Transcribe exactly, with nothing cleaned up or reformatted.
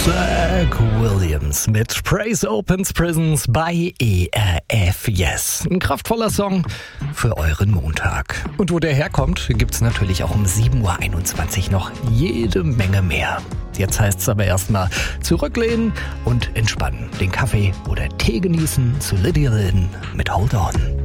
Zach Williams mit Praise Opens Prisons bei E R F Yes. Ein kraftvoller Song für euren Montag. Und wo der herkommt, gibt's natürlich auch um sieben Uhr einundzwanzig noch jede Menge mehr. Jetzt heißt's aber erstmal zurücklehnen und entspannen. Den Kaffee oder Tee genießen zu Lydia Lynn mit Hold On.